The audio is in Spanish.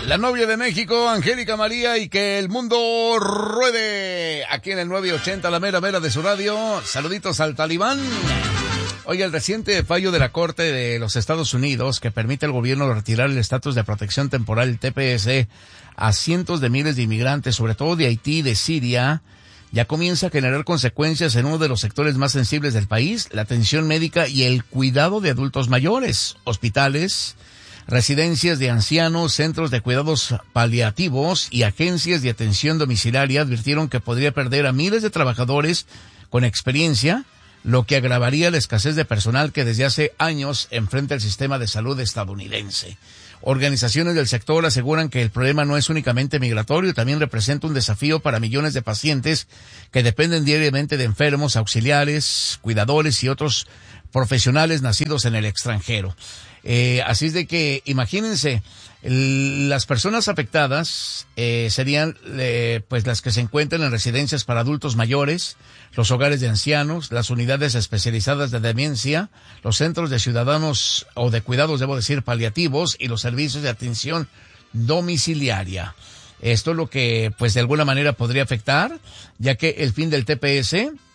La novia de México, Angélica María, y que el mundo ruede aquí en el 980, la mera mera de su radio. Saluditos al Talibán. Oiga, el reciente fallo de la Corte de los Estados Unidos que permite al gobierno retirar el estatus de protección temporal, el TPS, a cientos de miles de inmigrantes, sobre todo de Haití y de Siria, ya comienza a generar consecuencias en uno de los sectores más sensibles del país, la atención médica y el cuidado de adultos mayores, hospitales, residencias de ancianos, centros de cuidados paliativos y agencias de atención domiciliaria advirtieron que podría perder a miles de trabajadores con experiencia, lo que agravaría la escasez de personal que desde hace años enfrenta el sistema de salud estadounidense. Organizaciones del sector aseguran que el problema no es únicamente migratorio, también representa un desafío para millones de pacientes que dependen diariamente de enfermos, auxiliares, cuidadores y otros profesionales nacidos en el extranjero. Así es de que, imagínense, las personas afectadas serían pues las que se encuentran en residencias para adultos mayores, los hogares de ancianos, las unidades especializadas de demencia, los centros de ciudadanos o de cuidados, debo decir, paliativos, y los servicios de atención domiciliaria. Esto es lo que, pues, de alguna manera podría afectar, ya que el fin del TPS